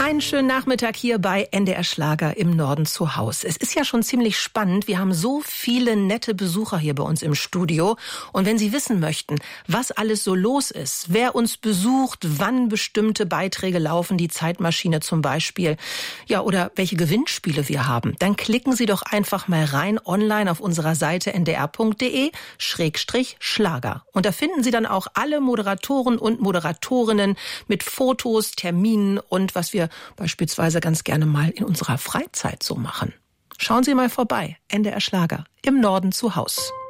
Einen schönen Nachmittag hier bei NDR Schlager im Norden zu Haus. Es ist ja schon ziemlich spannend. Wir haben so viele nette Besucher hier bei uns im Studio. Und wenn Sie wissen möchten, was alles so los ist, wer uns besucht, wann bestimmte Beiträge laufen, die Zeitmaschine zum Beispiel, ja, oder welche Gewinnspiele wir haben, dann klicken Sie doch einfach mal rein online auf unserer Seite ndr.de/Schlager. Und da finden Sie dann auch alle Moderatoren und Moderatorinnen mit Fotos, Terminen und was wir beispielsweise ganz gerne mal in unserer Freizeit so machen. Schauen Sie mal vorbei. NDR Schlager im Norden zu Haus.